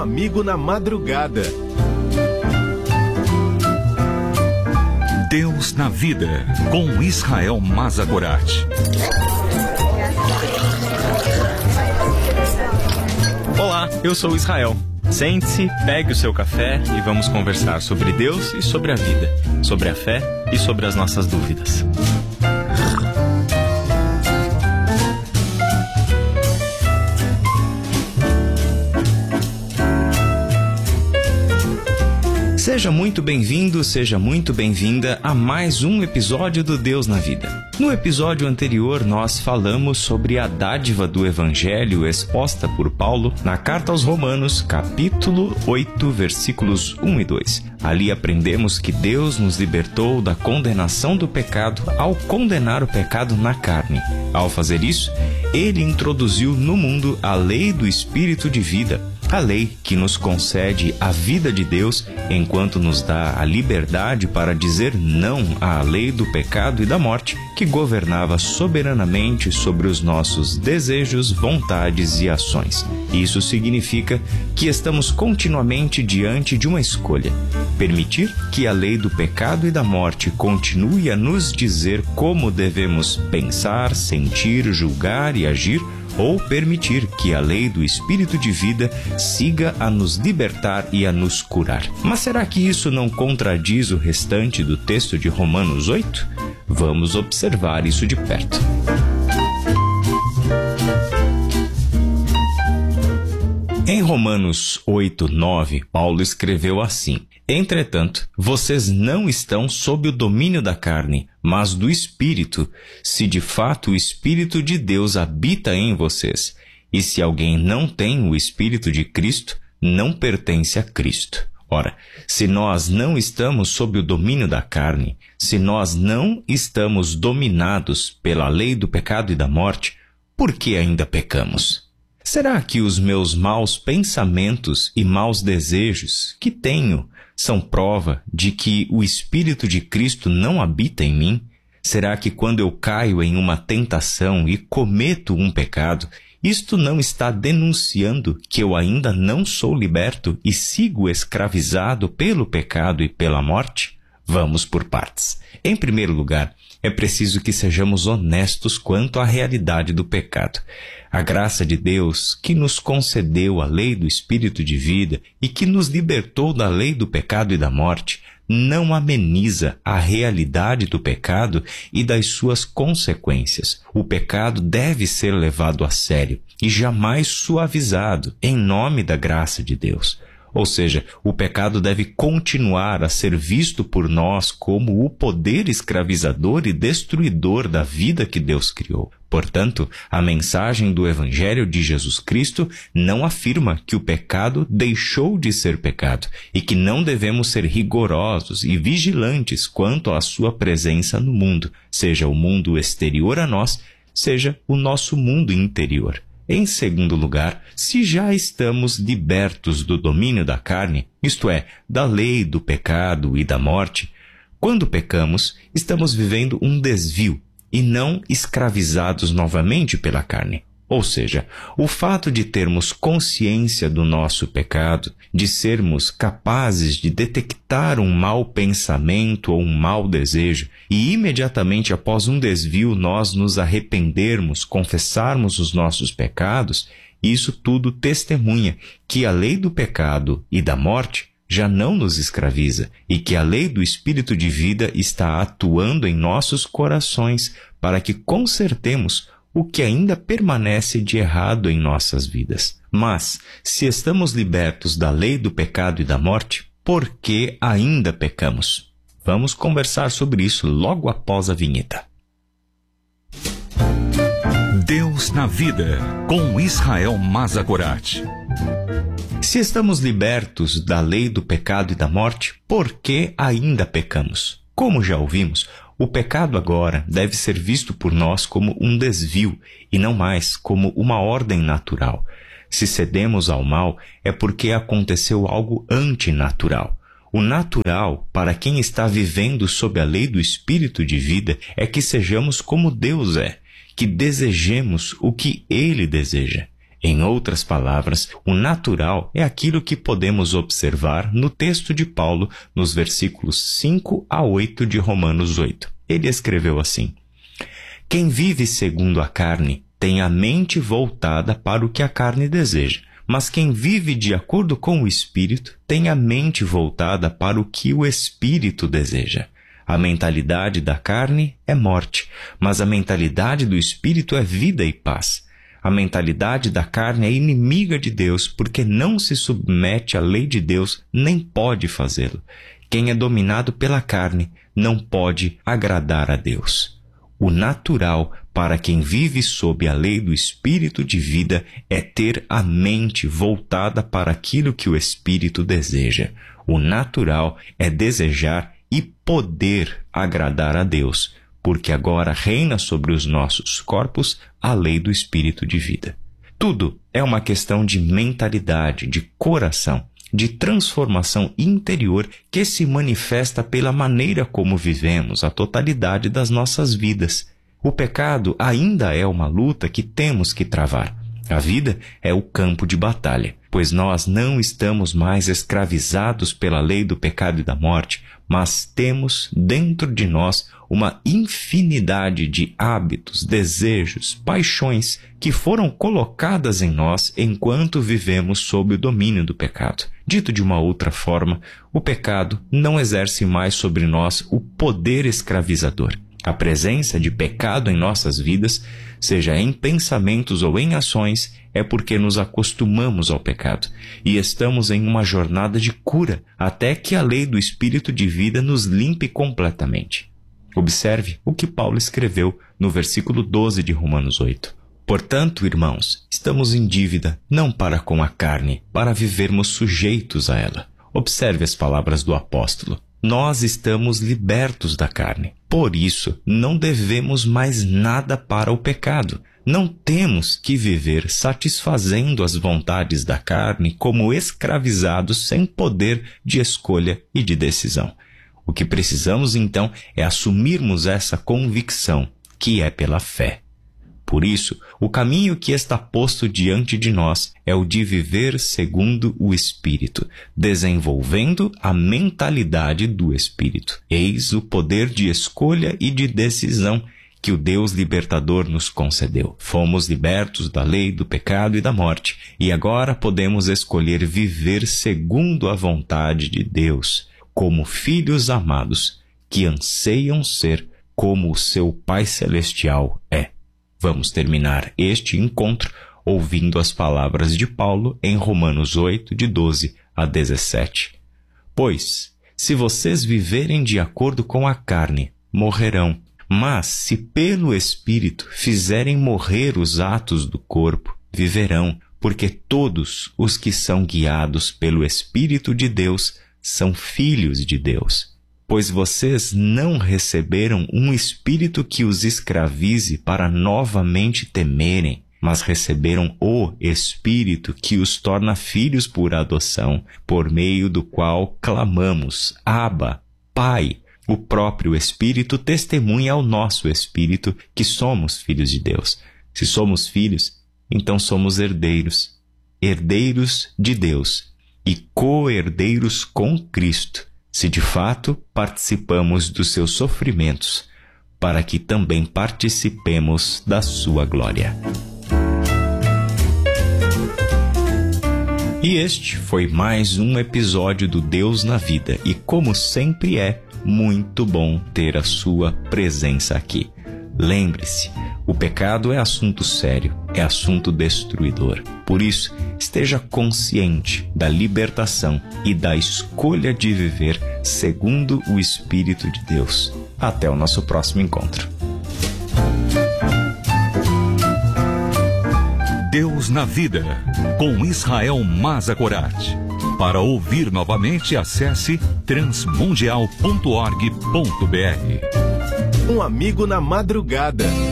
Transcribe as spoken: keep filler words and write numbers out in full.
amigo na madrugada. Deus na Vida, com Israel Mazagorat. Olá, eu sou Israel. Sente-se, pegue o seu café e vamos conversar sobre Deus e sobre a vida, sobre a fé e sobre as nossas dúvidas. Seja muito bem-vindo, seja muito bem-vinda a mais um episódio do Deus na Vida. No episódio anterior, nós falamos sobre a dádiva do Evangelho exposta por Paulo na Carta aos Romanos, capítulo oito, versículos um e dois. Ali aprendemos que Deus nos libertou da condenação do pecado ao condenar o pecado na carne. Ao fazer isso, Ele introduziu no mundo a lei do Espírito de vida, a lei que nos concede a vida de Deus, enquanto nos dá a liberdade para dizer não à lei do pecado e da morte, que governava soberanamente sobre os nossos desejos, vontades e ações. Isso significa que estamos continuamente diante de uma escolha: permitir que a lei do pecado e da morte continue a nos dizer como devemos pensar, sentir, julgar e agir, ou permitir que a lei do Espírito de vida siga a nos libertar e a nos curar. Mas será que isso não contradiz o restante do texto de Romanos oito? Vamos observar isso de perto. Em Romanos oito, nove, Paulo escreveu assim: Entretanto, vocês não estão sob o domínio da carne, mas do Espírito, se de fato o Espírito de Deus habita em vocês. E se alguém não tem o Espírito de Cristo, não pertence a Cristo. Ora, se nós não estamos sob o domínio da carne, se nós não estamos dominados pela lei do pecado e da morte, por que ainda pecamos? Será que os meus maus pensamentos e maus desejos que tenho são prova de que o Espírito de Cristo não habita em mim? Será que quando eu caio em uma tentação e cometo um pecado, isto não está denunciando que eu ainda não sou liberto e sigo escravizado pelo pecado e pela morte? Vamos por partes. Em primeiro lugar, é preciso que sejamos honestos quanto à realidade do pecado. A graça de Deus, que nos concedeu a lei do Espírito de vida e que nos libertou da lei do pecado e da morte, não ameniza a realidade do pecado e das suas consequências. O pecado deve ser levado a sério e jamais suavizado em nome da graça de Deus. Ou seja, o pecado deve continuar a ser visto por nós como o poder escravizador e destruidor da vida que Deus criou. Portanto, a mensagem do Evangelho de Jesus Cristo não afirma que o pecado deixou de ser pecado e que não devemos ser rigorosos e vigilantes quanto à sua presença no mundo, seja o mundo exterior a nós, seja o nosso mundo interior. Em segundo lugar, se já estamos libertos do domínio da carne, isto é, da lei do pecado e da morte, quando pecamos, estamos vivendo um desvio e não escravizados novamente pela carne. Ou seja, o fato de termos consciência do nosso pecado, de sermos capazes de detectar um mau pensamento ou um mau desejo e imediatamente após um desvio nós nos arrependermos, confessarmos os nossos pecados, isso tudo testemunha que a lei do pecado e da morte já não nos escraviza e que a lei do Espírito de vida está atuando em nossos corações para que consertemos o que ainda permanece de errado em nossas vidas. Mas, se estamos libertos da lei do pecado e da morte, por que ainda pecamos? Vamos conversar sobre isso logo após a vinheta. Deus na Vida, com Israel Mazagorat. Se estamos libertos da lei do pecado e da morte, por que ainda pecamos? Como já ouvimos, o pecado agora deve ser visto por nós como um desvio e não mais como uma ordem natural. Se cedemos ao mal, é porque aconteceu algo antinatural. O natural, para quem está vivendo sob a lei do Espírito de vida, é que sejamos como Deus é, que desejemos o que Ele deseja. Em outras palavras, o natural é aquilo que podemos observar no texto de Paulo, nos versículos cinco a oito de Romanos oito. Ele escreveu assim: quem vive segundo a carne tem a mente voltada para o que a carne deseja, mas quem vive de acordo com o Espírito tem a mente voltada para o que o Espírito deseja. A mentalidade da carne é morte, mas a mentalidade do Espírito é vida e paz. A mentalidade da carne é inimiga de Deus, porque não se submete à lei de Deus, nem pode fazê-lo. Quem é dominado pela carne não pode agradar a Deus. O natural para quem vive sob a lei do Espírito de vida é ter a mente voltada para aquilo que o Espírito deseja. O natural é desejar e poder agradar a Deus, porque agora reina sobre os nossos corpos a lei do Espírito de vida. Tudo é uma questão de mentalidade, de coração, de transformação interior que se manifesta pela maneira como vivemos a totalidade das nossas vidas. O pecado ainda é uma luta que temos que travar. A vida é o campo de batalha, pois nós não estamos mais escravizados pela lei do pecado e da morte, mas temos dentro de nós uma infinidade de hábitos, desejos, paixões que foram colocadas em nós enquanto vivemos sob o domínio do pecado. Dito de uma outra forma, o pecado não exerce mais sobre nós o poder escravizador. A presença de pecado em nossas vidas, seja em pensamentos ou em ações, é porque nos acostumamos ao pecado e estamos em uma jornada de cura até que a lei do Espírito de vida nos limpe completamente. Observe o que Paulo escreveu no versículo doze de Romanos oito. Portanto, irmãos, estamos em dívida, não para com a carne, para vivermos sujeitos a ela. Observe as palavras do apóstolo. Nós estamos libertos da carne. Por isso, não devemos mais nada para o pecado. Não temos que viver satisfazendo as vontades da carne como escravizados sem poder de escolha e de decisão. O que precisamos, então, é assumirmos essa convicção, que é pela fé. Por isso, o caminho que está posto diante de nós é o de viver segundo o Espírito, desenvolvendo a mentalidade do Espírito. Eis o poder de escolha e de decisão que o Deus libertador nos concedeu. Fomos libertos da lei do pecado e da morte, e agora podemos escolher viver segundo a vontade de Deus, como filhos amados, que anseiam ser como o seu Pai Celestial é. Vamos terminar este encontro ouvindo as palavras de Paulo em Romanos oito, de doze a dezessete. Pois, se vocês viverem de acordo com a carne, morrerão. Mas, se pelo Espírito fizerem morrer os atos do corpo, viverão, porque todos os que são guiados pelo Espírito de Deus são filhos de Deus. Pois vocês não receberam um espírito que os escravize para novamente temerem, mas receberam o Espírito que os torna filhos por adoção, por meio do qual clamamos, Abba, Pai. O próprio Espírito testemunha ao nosso espírito que somos filhos de Deus. Se somos filhos, então somos herdeiros, herdeiros de Deus e co-herdeiros com Cristo, se de fato participamos dos seus sofrimentos, para que também participemos da sua glória. E este foi mais um episódio do Deus na Vida, e como sempre é muito bom ter a sua presença aqui. Lembre-se, o pecado é assunto sério, é assunto destruidor. Por isso, esteja consciente da libertação e da escolha de viver segundo o Espírito de Deus. Até o nosso próximo encontro. Deus na Vida, com Israel Mazagorat. Para ouvir novamente, acesse transmundial ponto org ponto br. Um amigo na madrugada.